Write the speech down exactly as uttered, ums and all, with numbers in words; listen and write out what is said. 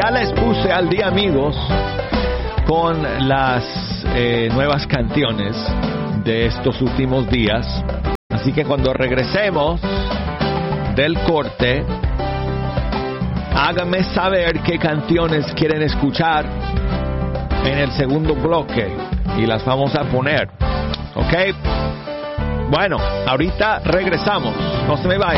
ya les puse al día, amigos, con las eh, nuevas canciones de estos últimos días. Así que cuando regresemos del corte, háganme saber qué canciones quieren escuchar en el segundo bloque y las vamos a poner, ¿ok? Bueno, ahorita regresamos, no se me vayan.